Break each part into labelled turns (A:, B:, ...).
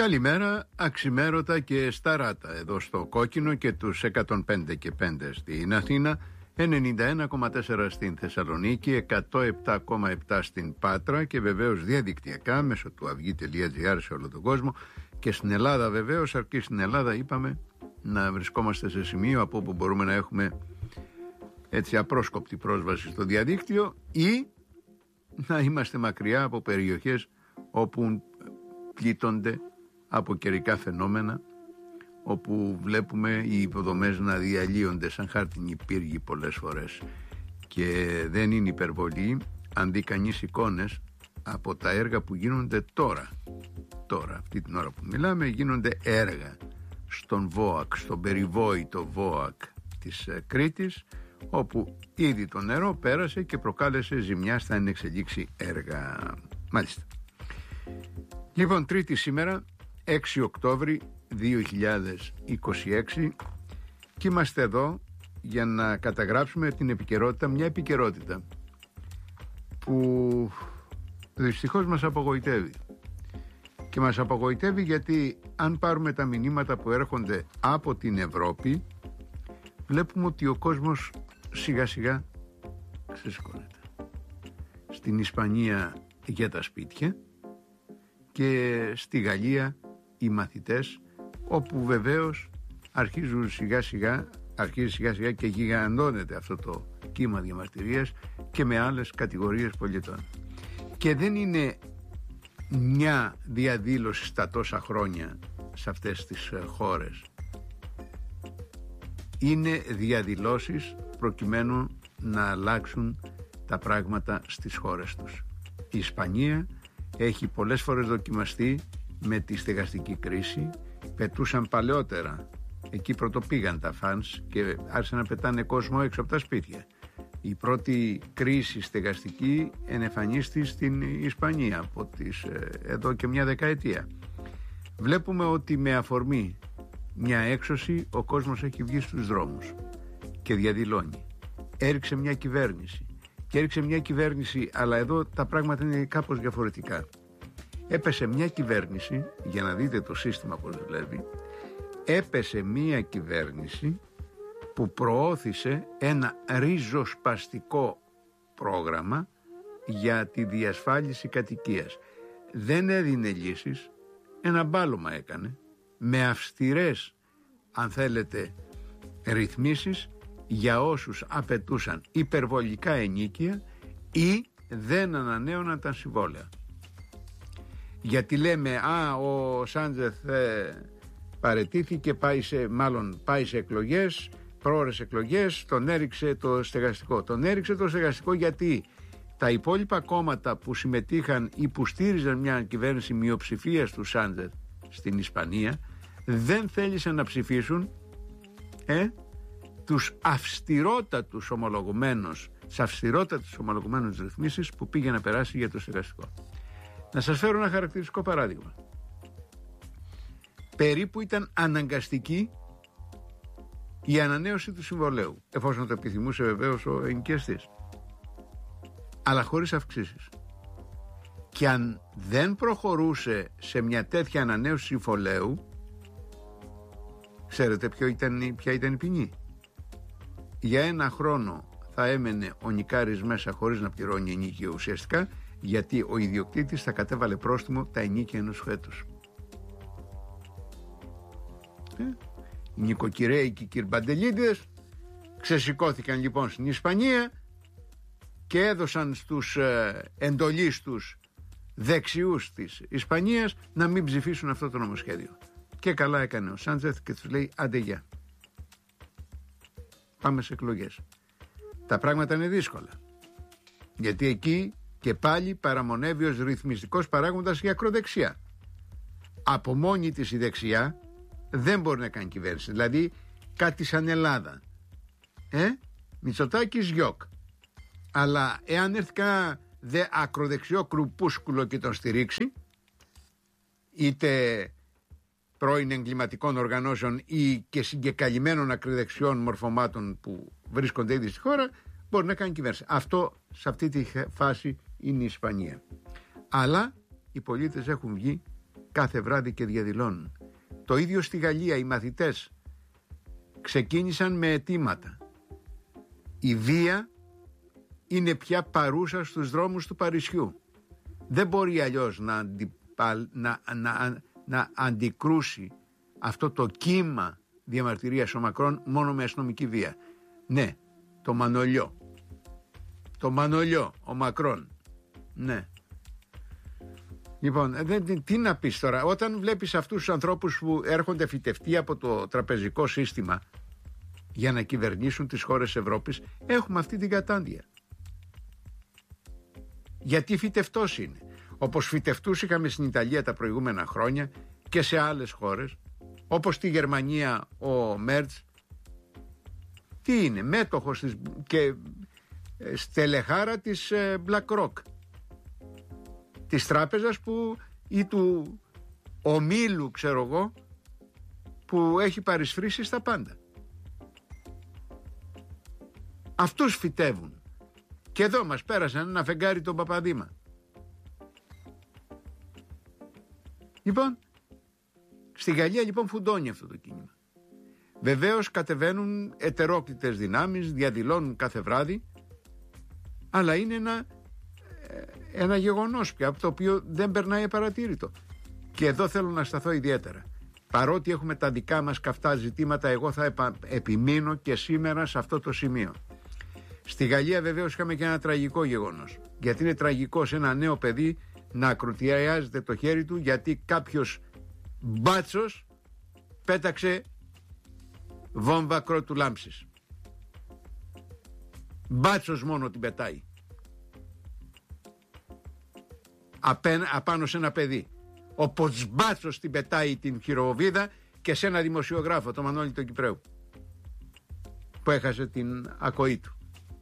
A: Καλημέρα, αξιμέρωτα και σταράτα εδώ στο Κόκκινο και τους 105 και 5 στην Αθήνα, 91,4 στην Θεσσαλονίκη, 107,7 στην Πάτρα και βεβαίως διαδικτυακά μέσω του avygi.gr σε όλο τον κόσμο και στην Ελλάδα βεβαίως, αρκεί στην Ελλάδα είπαμε να βρισκόμαστε σε σημείο από όπου μπορούμε να έχουμε έτσι απρόσκοπτη πρόσβαση στο διαδίκτυο ή να είμαστε μακριά από περιοχές όπου πλήττονται από καιρικά φαινόμενα, όπου βλέπουμε οι υποδομές να διαλύονται σαν χάρτινοι πύργοι πολλές φορές. Και δεν είναι υπερβολή αν δει κανείς εικόνες από τα έργα που γίνονται τώρα, αυτή την ώρα που μιλάμε, γίνονται έργα στον ΒΟΑΚ, στον περιβόητο ΒΟΑΚ της Κρήτης, όπου ήδη το νερό πέρασε και προκάλεσε ζημιά στα ενεξελίξη έργα. Μάλιστα. Λοιπόν, Τρίτη σήμερα, 6 Οκτώβρη 2026, και είμαστε εδώ για να καταγράψουμε την επικαιρότητα, μια επικαιρότητα που δυστυχώς μας απογοητεύει. Και μας απογοητεύει γιατί αν πάρουμε τα μηνύματα που έρχονται από την Ευρώπη, βλέπουμε ότι ο κόσμος σιγά σιγά ξεσηκώνεται. Στην Ισπανία για τα σπίτια και στη Γαλλία οι μαθητές, όπου βεβαίως αρχίζει σιγά σιγά και γιγαντώνεται αυτό το κύμα διαμαρτυρίας και με άλλες κατηγορίες πολιτών. Και δεν είναι μια διαδήλωση στα τόσα χρόνια σε αυτές τις χώρες. Είναι διαδηλώσεις προκειμένου να αλλάξουν τα πράγματα στις χώρες τους. Η Ισπανία έχει πολλές φορές δοκιμαστεί με τη στεγαστική κρίση. Πετούσαν παλαιότερα, εκεί πρωτοπήγαν τα φανς και άρχισαν να πετάνε κόσμο έξω από τα σπίτια. Η πρώτη κρίση στεγαστική ενεφανίστη στην Ισπανία από εδώ και μια δεκαετία. Βλέπουμε ότι με αφορμή μια έξωση ο κόσμος έχει βγει στους δρόμους και διαδηλώνει. Έριξε μια κυβέρνηση, αλλά εδώ τα πράγματα είναι κάπως διαφορετικά. Έπεσε μια κυβέρνηση, για να δείτε το σύστημα πώς δουλεύει, έπεσε μια κυβέρνηση που προώθησε ένα ριζοσπαστικό πρόγραμμα για τη διασφάλιση κατοικίας. Δεν έδινε λύσεις, ένα μπάλωμα έκανε, με αυστηρές, αν θέλετε, ρυθμίσεις για όσους απαιτούσαν υπερβολικά ενοίκια ή δεν ανανέωναν τα συμβόλαια. Γιατί λέμε ο Σάντζεθ παραιτήθηκε, πάει σε εκλογές, πρόορες εκλογές, τον έριξε το στεγαστικό. Τον έριξε το στεγαστικό γιατί τα υπόλοιπα κόμματα που συμμετείχαν ή που στήριζαν μια κυβέρνηση μειοψηφίας του Σάντζεθ στην Ισπανία δεν θέλησαν να ψηφίσουν τους αυστηρότατους ομολογουμένους ρυθμίσεις που πήγε να περάσει για το στεγαστικό. Να σας φέρω ένα χαρακτηριστικό παράδειγμα. Περίπου ήταν αναγκαστική η ανανέωση του συμβολέου, εφόσον το επιθυμούσε βεβαίως ο ενοικιαστής, αλλά χωρίς αυξήσεις. Και αν δεν προχωρούσε σε μια τέτοια ανανέωση συμβολέου, ξέρετε ποια ήταν η ποινή? Για ένα χρόνο θα έμενε ο νοικάρης μέσα χωρίς να πληρώνει ενοίκιο ουσιαστικά, γιατί ο ιδιοκτήτης θα κατέβαλε πρόστιμο τα ενοίκια ενός έτους. Οι νοικοκυρέοι και οι κυρμπαντελίδες ξεσηκώθηκαν λοιπόν στην Ισπανία και έδωσαν στους εντολίστους δεξιούς της Ισπανίας να μην ψηφίσουν αυτό το νομοσχέδιο. Και καλά έκανε ο Σάντζεθ και τους λέει άντε γεια, πάμε σε εκλογές. Τα πράγματα είναι δύσκολα, γιατί εκεί και πάλι παραμονεύει ως ρυθμιστικός παράγοντας η ακροδεξιά. Από μόνη της η δεξιά δεν μπορεί να κάνει κυβέρνηση. Δηλαδή κάτι σαν Ελλάδα, Μητσοτάκης γιοκ. Αλλά εάν έρθει κανένα δε ακροδεξιό κρουπούσκουλο και τον στηρίξει, είτε πρώην εγκληματικών οργανώσεων ή και συγκεκαλυμμένων ακροδεξιών μορφωμάτων που βρίσκονται ήδη στη χώρα, μπορεί να κάνει κυβέρνηση. Αυτό σε αυτή τη φάση είναι η Ισπανία. Αλλά οι πολίτες έχουν βγει κάθε βράδυ και διαδηλώνουν. Το ίδιο στη Γαλλία οι μαθητές ξεκίνησαν με αιτήματα. Η βία είναι πια παρούσα στους δρόμους του Παρισιού. Δεν μπορεί αλλιώς να αντικρούσει αυτό το κύμα διαμαρτυρίας ο Μακρόν μόνο με αστυνομική βία. Ναι, το Μανολιό, ο Μακρόν. Ναι. Λοιπόν, τι να πεις τώρα, όταν βλέπεις αυτούς τους ανθρώπους που έρχονται φυτευτοί από το τραπεζικό σύστημα για να κυβερνήσουν τις χώρες Ευρώπης, έχουμε αυτή την κατάντια. Γιατί φυτευτός είναι. Όπως φυτευτούς είχαμε στην Ιταλία τα προηγούμενα χρόνια και σε άλλες χώρες, όπως στη Γερμανία ο Μέρτς. Τι είναι, μέτοχος και στελεχάρα της BlackRock, της τράπεζας ή του ομίλου, ξέρω εγώ, που έχει παρισφρήσει στα πάντα. Αυτούς φυτεύουν. Και εδώ μας πέρασαν ένα φεγγάρι τον Παπαδήμα. Λοιπόν, στη Γαλλία λοιπόν φουντώνει αυτό το κίνημα. Βεβαίως κατεβαίνουν ετερόκλητες δυνάμεις, διαδηλώνουν κάθε βράδυ, αλλά είναι ένα γεγονός πια, από το οποίο δεν περνάει απαρατήρητο. Και εδώ θέλω να σταθώ ιδιαίτερα. Παρότι έχουμε τα δικά μας καυτά ζητήματα, εγώ θα επιμείνω και σήμερα σε αυτό το σημείο. Στη Γαλλία βεβαίως είχαμε και ένα τραγικό γεγονός. Γιατί είναι τραγικό σε ένα νέο παιδί να ακρουτιάζεται το χέρι του, γιατί κάποιος μπάτσος πέταξε βόμβα κρότου λάμψης. Μπάτσος μόνο την πετάει απάνω σε ένα παιδί. Ο Ποτσμπάτσος την πετάει την χειροβίδα και σε ένα δημοσιογράφο, το Μανώλη τον Κυπρέου, που έχασε την ακοή του.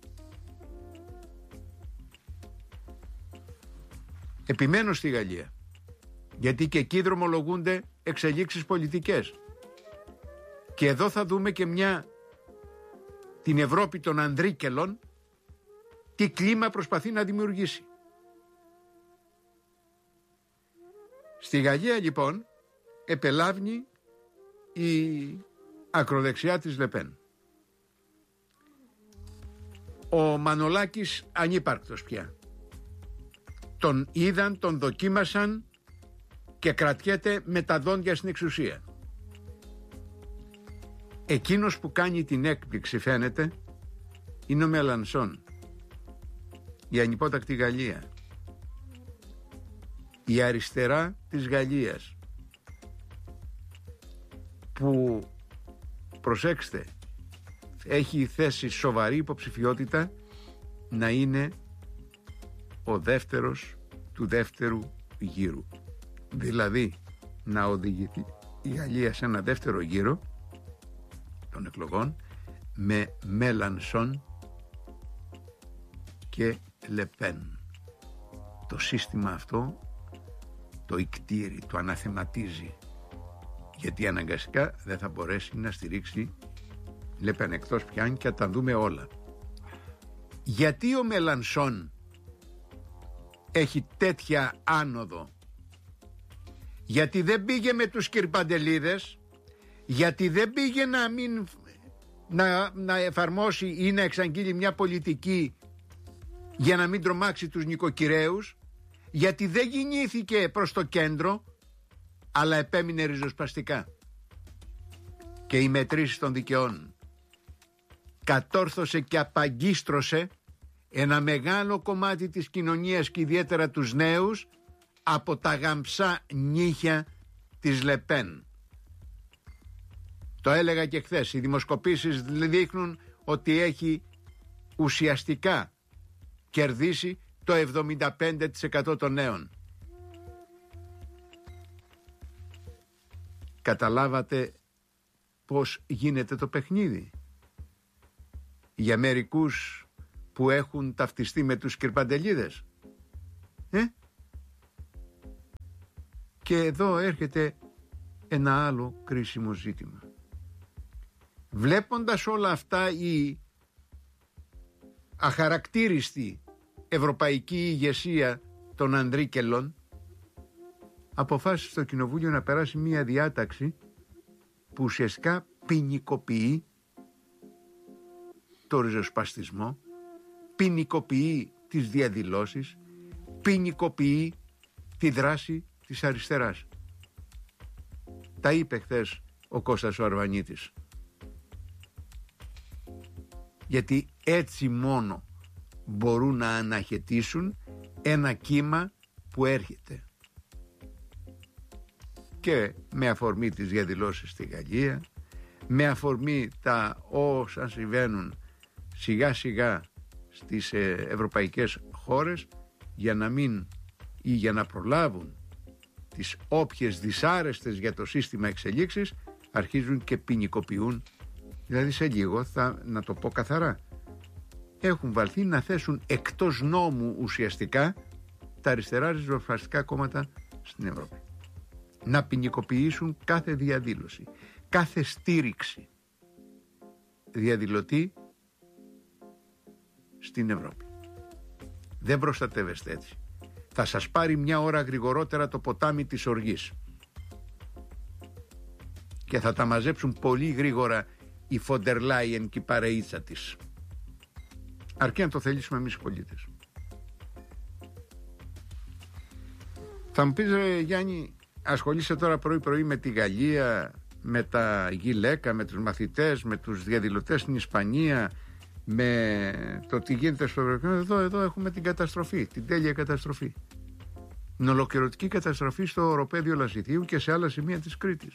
A: Επιμένω στη Γαλλία, γιατί και εκεί δρομολογούνται εξελίξεις πολιτικές. Και εδώ θα δούμε και την Ευρώπη των ανδρίκελων, τι κλίμα προσπαθεί να δημιουργήσει. Στη Γαλλία λοιπόν επελάβνει η ακροδεξιά της Λεπέν. Ο Μανολάκης ανύπαρκτος πια. Τον είδαν, τον δοκίμασαν και κρατιέται με τα δόντια στην εξουσία. Εκείνος που κάνει την έκπληξη, φαίνεται, είναι ο Μελανσόν, η ανυπότακτη Γαλλία, η αριστερά της Γαλλίας, που, προσέξτε, έχει θέσει σοβαρή υποψηφιότητα να είναι ο δεύτερος του δεύτερου γύρου. Δηλαδή να οδηγηθεί η Γαλλία σε ένα δεύτερο γύρο των εκλογών με Μελανσόν και Λεπέν. Το σύστημα αυτό το ικτήρει, το αναθεματίζει, γιατί αναγκαστικά δεν θα μπορέσει να στηρίξει Λεπέν, εκτός πιάνει και θα τα δούμε όλα. Γιατί ο Μελανσόν έχει τέτοια άνοδο? Γιατί δεν πήγε με τους κυρπαντελίδες, γιατί δεν πήγε να εφαρμόσει ή να εξαγγείλει μια πολιτική για να μην τρομάξει τους νοικοκυρέους, γιατί δεν κινήθηκε προς το κέντρο, αλλά επέμεινε ριζοσπαστικά. Και οι μετρήσεις των δικαιών κατόρθωσε και απαγκίστρωσε ένα μεγάλο κομμάτι της κοινωνίας και ιδιαίτερα τους νέους από τα γαμψά νύχια της Λεπέν. Το έλεγα και χθες, οι δημοσκοπήσεις δείχνουν ότι έχει ουσιαστικά κερδίσει το 75% των νέων. Καταλάβατε πώς γίνεται το παιχνίδι? Για μερικούς που έχουν ταυτιστεί με τους κυρπαντελίδες. Και εδώ έρχεται ένα άλλο κρίσιμο ζήτημα. Βλέποντας όλα αυτά, η αχαρακτήριστη ευρωπαϊκή ηγεσία των ανδρίκελων αποφάσισε στο Κοινοβούλιο να περάσει μία διάταξη που ουσιαστικά ποινικοποιεί το ριζοσπαστισμό, ποινικοποιεί τις διαδηλώσεις, ποινικοποιεί τη δράση της αριστεράς. Τα είπε χθες ο Κώστας ο Αρβανίτης. Γιατί έτσι μόνο μπορούν να αναχαιτήσουν ένα κύμα που έρχεται. Και με αφορμή τις διαδηλώσεις στη Γαλλία, με αφορμή τα όσα συμβαίνουν σιγά σιγά στις ευρωπαϊκές χώρες, για να μην ή για να προλάβουν τις όποιες δυσάρεστες για το σύστημα εξελίξεις, αρχίζουν και ποινικοποιούν. Δηλαδή σε λίγο, να το πω καθαρά, έχουν βαλθεί να θέσουν εκτός νόμου ουσιαστικά τα αριστερά ριζοσπαστικά κόμματα στην Ευρώπη. Να ποινικοποιήσουν κάθε διαδήλωση, κάθε στήριξη διαδηλωτή στην Ευρώπη. Δεν προστατεύεστε έτσι. Θα σας πάρει μια ώρα γρηγορότερα το ποτάμι της οργής και θα τα μαζέψουν πολύ γρήγορα η Φοντερ Λάιεν και η παρεΐτσα της. Αρκεί να το θελήσουμε εμείς οι πολίτες. Θα μου πεις, Γιάννη, ασχολείσαι τώρα πρωί-πρωί με τη Γαλλία, με τα γυλαίκα, με τους μαθητές, με τους διαδηλωτές στην Ισπανία, με το τι γίνεται στο Ευρωπαϊκό. Εδώ έχουμε την καταστροφή, την τέλεια καταστροφή. Την ολοκληρωτική καταστροφή στο οροπέδιο Λασιθίου και σε άλλα σημεία της Κρήτης.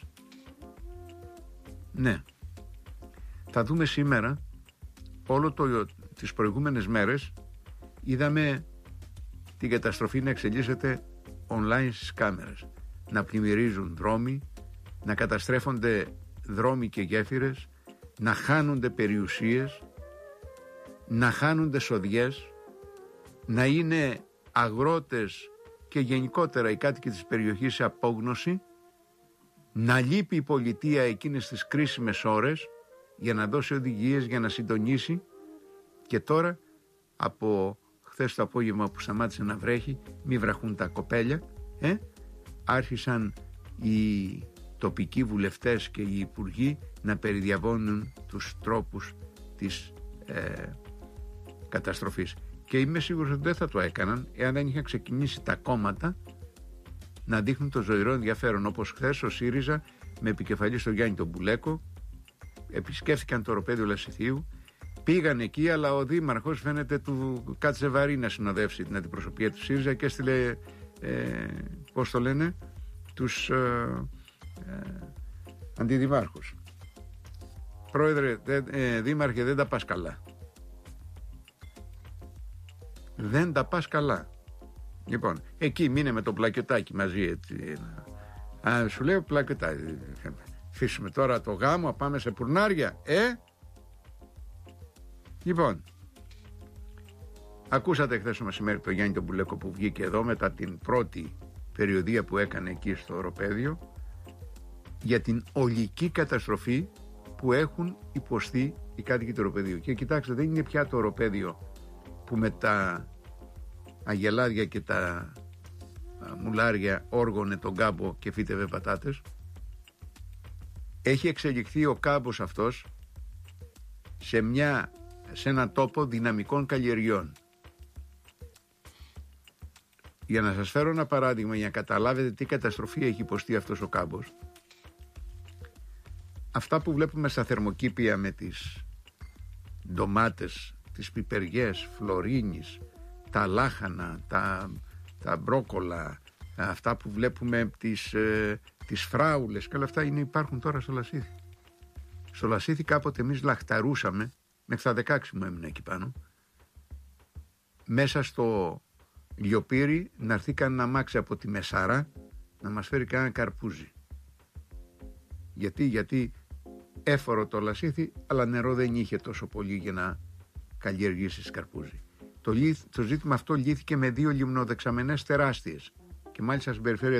A: Ναι. Θα δούμε σήμερα, τις προηγούμενες μέρες, είδαμε την καταστροφή να εξελίσσεται online στις κάμερες. Να πλημμυρίζουν δρόμοι, να καταστρέφονται δρόμοι και γέφυρες, να χάνονται περιουσίες, να χάνονται σοδιές, να είναι αγρότες και γενικότερα οι κάτοικοι της περιοχής σε απόγνωση, να λείπει η πολιτεία εκείνες τις κρίσιμες ώρες για να δώσει οδηγίες, για να συντονίσει. Και τώρα, από χθες το απόγευμα που σταμάτησε να βρέχει, μη βραχούν τα κοπέλια, άρχισαν οι τοπικοί βουλευτές και οι υπουργοί να περιδιαβώνουν τους τρόπους της καταστροφής. Και είμαι σίγουρος ότι δεν θα το έκαναν εάν δεν είχαν ξεκινήσει τα κόμματα να δείχνουν το ζωηρό ενδιαφέρον, όπως χθες ο ΣΥΡΙΖΑ με επικεφαλή στο Γιάννη τον Μπουλέκο επισκέφθηκαν το οροπέδιο Λασιθίου, πήγαν εκεί, αλλά ο δήμαρχος φαίνεται του κάτσε βαρύ να συνοδεύσει την αντιπροσωπεία του ΣΥΡΙΖΑ και έστειλε πώς το λένε, τους αντιδημάρχους. Πρόεδρε, δήμαρχε, δεν τα πας καλά. Δεν τα πας καλά. Λοιπόν, εκεί μείνε με το πλακετάκι μαζί, έτσι. Σου λέω πλακετάκι. Αφήσουμε τώρα το γάμο, πάμε σε πουρνάρια. Λοιπόν, ακούσατε χθες το μεσημέρι το Γιάννη τον Μπουλέκο που βγήκε εδώ μετά την πρώτη περιοδία που έκανε εκεί στο οροπέδιο για την ολική καταστροφή που έχουν υποστεί οι κάτοικοι του οροπεδίου. Και κοιτάξτε, δεν είναι πια το οροπέδιο που με τα αγελάδια και τα μουλάρια όργωνε τον κάμπο και φύτευε πατάτες. Έχει εξελιχθεί ο κάμπος αυτός σε έναν τόπο δυναμικών καλλιεργειών. Για να σας φέρω ένα παράδειγμα, για να καταλάβετε τι καταστροφή έχει υποστεί αυτός ο κάμπος. Αυτά που βλέπουμε στα θερμοκήπια με τις ντομάτες, τις πιπεριές, φλωρίνης, τα λάχανα, τα μπρόκολα, αυτά που βλέπουμε τις φράουλες και όλα αυτά υπάρχουν τώρα στο Λασίθι. Στο Λασίθι κάποτε εμείς λαχταρούσαμε, μέχρι τα 16 μου έμεινα εκεί πάνω, μέσα στο λιοπύρι να έρθει κανένα αμάξι από τη Μεσάρα να μας φέρει κανένα καρπούζι. Γιατί έφορο το Λασίθι, αλλά νερό δεν είχε τόσο πολύ για να καλλιεργήσεις καρπούζι. Το ζήτημα αυτό λύθηκε με 2 λιμνοδεξαμενές τεράστιες και μάλιστα στην περιφέρεια